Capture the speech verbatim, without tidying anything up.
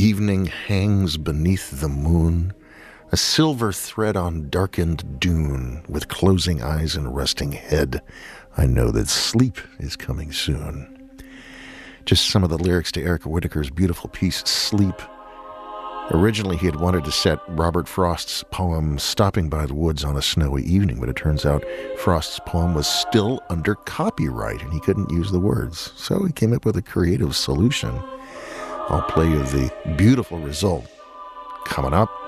evening hangs beneath the moon, a silver thread on darkened dune, with closing eyes and resting head, I know that sleep is coming soon. Just some of the lyrics to Erica Whitacre's beautiful piece, Sleep. Originally, he had wanted to set Robert Frost's poem Stopping by the Woods on a Snowy Evening, but it turns out Frost's poem was still under copyright and he couldn't use the words. So he came up with a creative solution. I'll play you the beautiful result coming up.